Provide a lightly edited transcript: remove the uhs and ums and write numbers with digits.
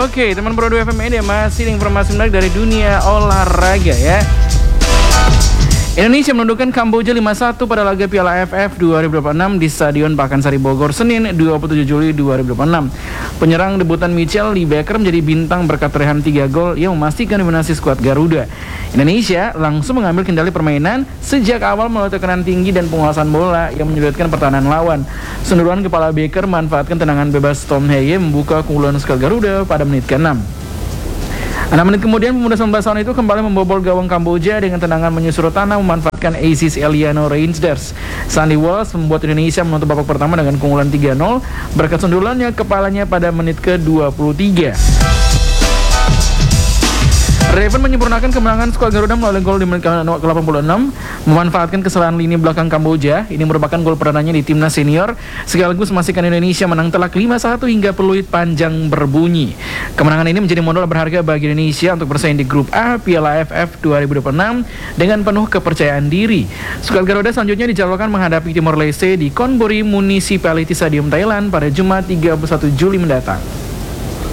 Oke, teman Pro 2 FM Media masih informasi menarik dari dunia olahraga ya. Indonesia menundukkan Kamboja 5-1 pada laga Piala AFF 2026 di Stadion Pakansari Bogor, Senin 27 Juli 2026. Penyerang debutan Michel Lee Baker menjadi bintang berkat torehan 3 gol yang memastikan dominasi skuad Garuda. Indonesia langsung mengambil kendali permainan sejak awal melalui tekanan tinggi dan penguasaan bola yang menyulitkan pertahanan lawan. Senduran kepala Baker memanfaatkan tendangan bebas Tom Heye membuka keunggulan skuad Garuda pada menit ke-6. 6 menit kemudian pemuda 19 tahun itu kembali membobol gawang Kamboja dengan tendangan menyusur tanah memanfaatkan asis Eliano Reinders. Sandy Walsh membuat Indonesia menutup babak pertama dengan keunggulan 3-0 berkat sundulannya kepalanya pada menit ke-23. Raven menyempurnakan kemenangan skuad Garuda melalui gol di menit ke-86 memanfaatkan kesalahan lini belakang Kamboja. Ini merupakan gol perdananya di timnas senior sekaligus memastikan Indonesia menang telak 5-1 hingga peluit panjang berbunyi. Kemenangan ini menjadi modal berharga bagi Indonesia untuk bersaing di grup A Piala AFF 2026 dengan penuh kepercayaan diri. Skuad Garuda selanjutnya dijadwalkan menghadapi Timor Leste di Konburi Municipality Stadium Thailand pada Jumat 31 Juli mendatang.